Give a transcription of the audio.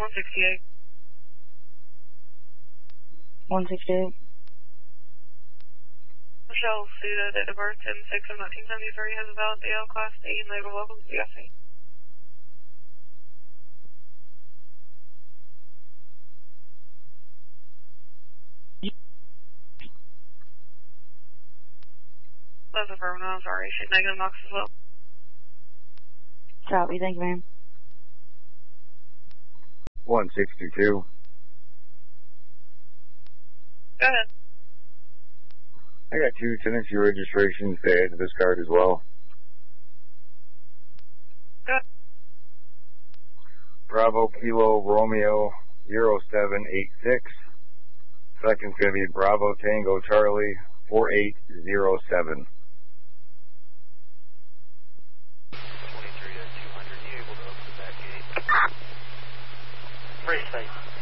168. 168. Michelle Suda, date of birth 10/6 of 1973, has a valid AL Class D and labor welcome to CSC. That's affirmative, I'm sorry. Shoot negative box as well. Copy, thank you, ma'am. 162. Go ahead. I got 2 tenancy registrations to add to this card as well. Go ahead. Bravo Kilo Romeo 0786. Second's going to be Bravo Tango Charlie 4807. 23 to 200, you able to open the back gate? Pretty safe.